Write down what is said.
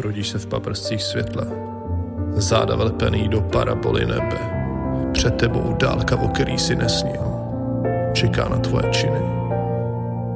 Rodíš se v paprscích světla, záda vlepený do paraboly nebe. Před tebou dálka, o který si nesnil, čeká na tvoje činy.